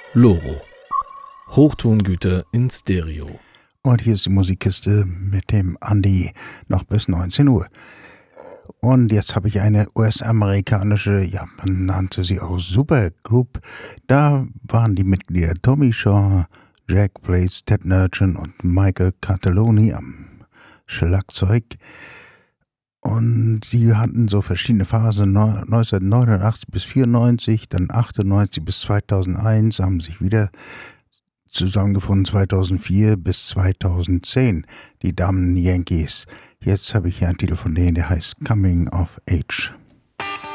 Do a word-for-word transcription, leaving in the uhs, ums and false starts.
Loro. Hochtongüter in Stereo. Und hier ist die Musikkiste mit dem Andi noch bis neunzehn Uhr. Und jetzt habe ich eine U S-amerikanische, ja, man nannte sie auch Supergroup. Da waren die Mitglieder Tommy Shaw, Jack Blaze, Ted Nugent und Michael Cataloni am Schlagzeug. Und sie hatten so verschiedene Phasen, neunzehnhundertneunundachtzig bis vierundneunzig, dann achtundneunzig bis zweitausendeins, haben sich wieder zusammengefunden zweitausendvier bis zweitausendzehn, die Damen Yankees. Jetzt habe ich hier einen Titel von denen, der heißt Coming of Age.